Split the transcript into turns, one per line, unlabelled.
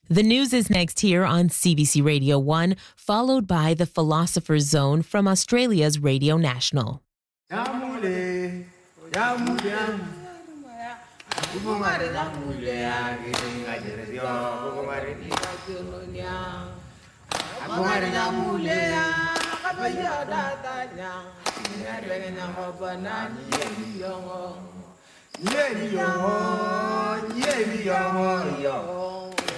The news is next here on CBC Radio 1, followed by the Philosopher's Zone from Australia's Radio National.